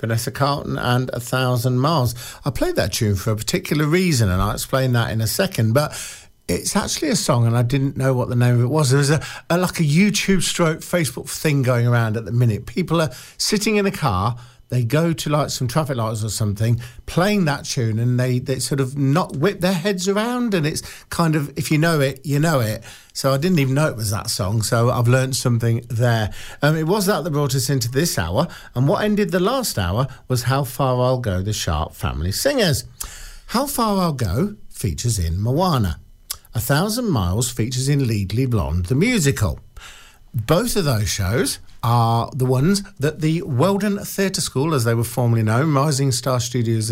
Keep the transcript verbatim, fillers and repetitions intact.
Vanessa Carlton and A Thousand Miles. I played that tune for a particular reason, and I'll explain that in a second, but it's actually a song, and I didn't know what the name of it was. There was a, a like a YouTube stroke Facebook thing going around at the minute. People are sitting in a car, they go to like some traffic lights or something, playing that tune, and they, they sort of not whip their heads around, and it's kind of, if you know it, you know it. So I didn't even know it was that song, so I've learned something there. Um, it was that that brought us into this hour, and what ended the last hour was How Far I'll Go, the Sharp Family Singers. How Far I'll Go features in Moana. A Thousand Miles features in Legally Blonde, the musical. Both of those shows are the ones that the Weldon Theatre School, as they were formerly known, Rising Star Studios